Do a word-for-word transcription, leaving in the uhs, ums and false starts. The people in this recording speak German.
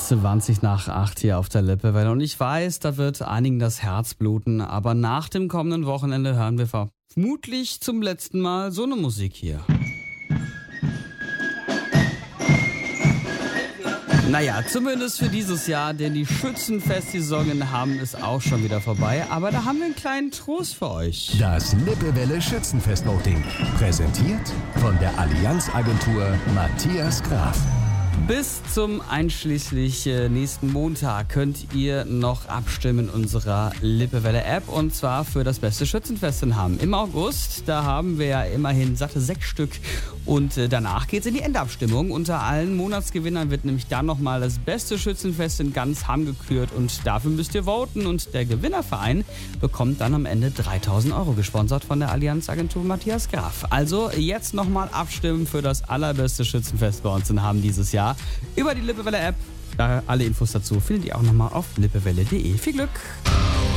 zwanzig nach acht hier auf der Lippewelle. Und ich weiß, da wird einigen das Herz bluten, aber nach dem kommenden Wochenende hören wir vermutlich zum letzten Mal so eine Musik hier. Naja, zumindest für dieses Jahr, denn die Schützenfest-Saisonen haben es auch schon wieder vorbei. Aber da haben wir einen kleinen Trost für euch. Das Lippewelle Schützenfest-Voting. Präsentiert von der Allianz-Agentur Matthias Graf. Bis zum einschließlich äh, nächsten Montag könnt ihr noch abstimmen in unserer Lippewelle-App und zwar für das beste Schützenfest in Hamm. Im August, da haben wir ja immerhin satte sechs Stück und äh, danach geht's in die Endabstimmung. Unter allen Monatsgewinnern wird nämlich dann nochmal das beste Schützenfest in ganz Hamm gekürt und dafür müsst ihr voten und der Gewinnerverein bekommt dann am Ende dreitausend Euro gesponsert von der Allianz-Agentur Matthias Graf. Also jetzt nochmal abstimmen für das allerbeste Schützenfest bei uns in Hamm dieses Jahr. Über die Lippewelle-App. Da alle Infos dazu findet ihr auch nochmal auf lippewelle punkt de. Viel Glück!